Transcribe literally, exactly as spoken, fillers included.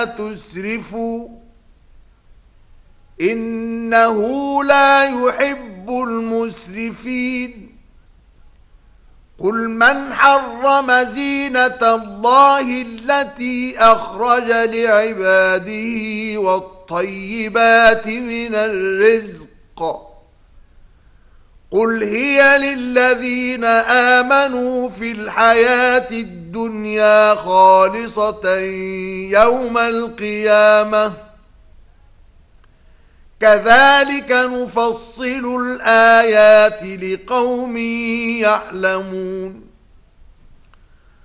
تسرفوا إنه لا يحب المسرفين. قل من حرم زينة الله التي أخرج لعباده والطيبات من الرزق قل هي للذين آمنوا في الحياة الدنيا خالصة يوم القيامة كذلك نفصل الآيات لقوم يعلمون.